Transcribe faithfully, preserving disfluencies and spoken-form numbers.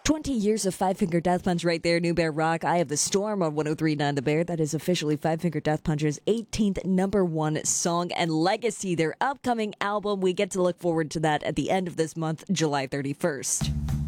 twenty years of Five Finger Death Punch right there, New Bear Rock. Eye of the Storm on one oh three point nine The Bear. That is officially Five Finger Death Punch's eighteenth number one song and legacy, their upcoming album. We get to look forward to that at the end of this month, July thirty-first.